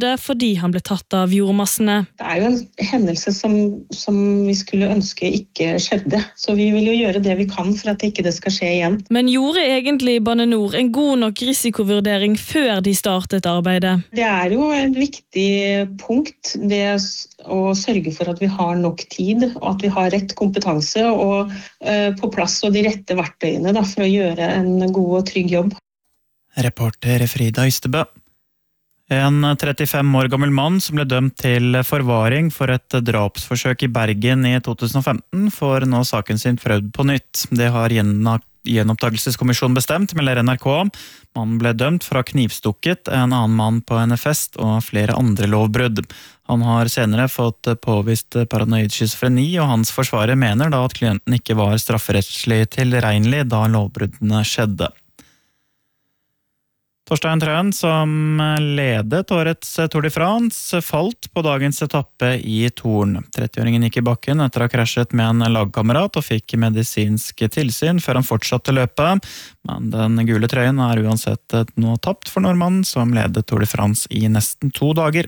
døde fordi han ble tatt av jordmassene. Det jo en hendelse som vi skulle ønske ikke skjedde, så vi vil jo gjøre det vi kan for at ikke det skal skje igjen. Men gjorde egentlig Bane Nor en god nok risikovurdering før de startet arbeidet? Det jo et viktig punkt, det å sørge for at vi har nok tid, og at vi har rett kompetanse og på plass og de rette verktøyene for å gjøre en god og trygg jobb. Reporter Frida Ystebø. En 35 år gammel mann som ble dømt til forvaring for et drapsforsøk i Bergen i 2015 får nå saken sin prøvd på nytt. Det har gjenopptakelseskommisjonen bestemt, melder NRK. Mannen ble dømt for å ha knivstukket en annen mann på en fest og flere andre lovbrudd. Han har senere fått påvist paranoid schizofreni, og hans forsvarer mener da at klienten ikke var strafferettslig tilregnelig da lovbruddene skjedde. Torstein Trøen, som ledet årets Tour de France, falt på dagens etappe i Torn. 30-åringen gikk i bakken etter å ha krasjet med en lagkamerat og fikk medisinsk tilsyn før han fortsatte løpet. Men den gule trøyen uansett nå tapt for nordmannen som ledet Tour de France i nesten 2 dager.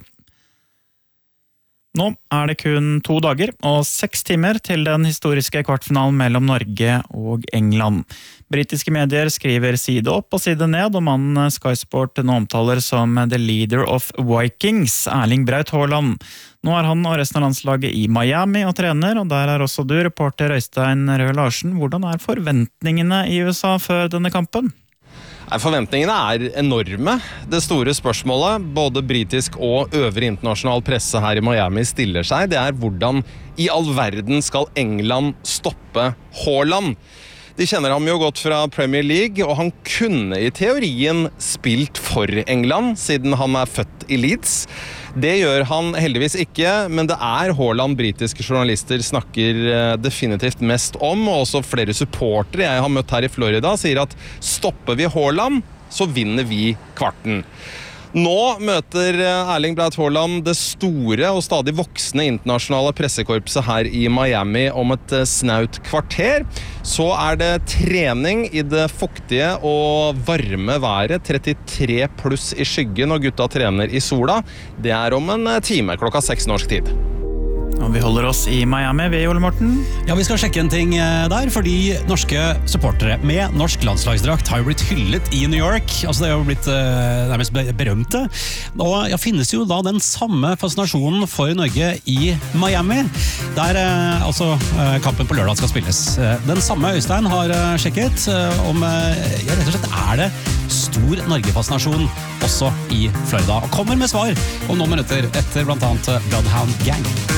Nå det kun 2 dager og 6 timer til den historiske kvartfinalen mellom Norge og England. Britiske medier skriver side opp og side ned om mannen Sky Sport nå omtaler som the leader of Vikings, Erling Braut Haaland. Nå han og resten av landslaget i Miami og trener, og der også du, reporter Øystein Røe Larsen. Hvordan forventningene i USA før denne kampen? Forventningene enorme. Det store spørsmålet, både britisk og øvrig internasjonal presse her i Miami stiller seg, det hvordan i all verden skal England stoppe Haaland. De kjenner ham jo godt fra Premier League, og han kunne i teorien spilt for England, siden han født i Leeds. Det gjør han heldigvis ikke, men det Haaland britiske journalister snakker definitivt mest om, og også flere supportere jeg har møtt her i Florida sier at stopper vi Haaland, så vinner vi kvarten. Nå møter Erling Braut Haaland det store og stadig voksende internasjonale pressekorpset her i Miami om et snaut kvarter. Så det trening i det fuktige og varme været, 33 pluss i skyggen, og gutta trener i sola. Det om en time, klokka 6 norsk tid. Og vi holder oss i Miami, vi, Ole Morten. Ja, vi skal sjekke en ting der, fordi norske supportere med norsk landslagsdrakt har jo blitt hyllet i New York. Altså, det har jo blitt nærmest berømte. Og finnes jo da den samme fascinasjonen for Norge i Miami, der kampen på lørdag skal spilles. Den samme Øystein har sjekket om, rett og slett det stor Norge-fascinasjon også i Florida. Og kommer med svar om noen minutter etter blant annet Bloodhound Gang.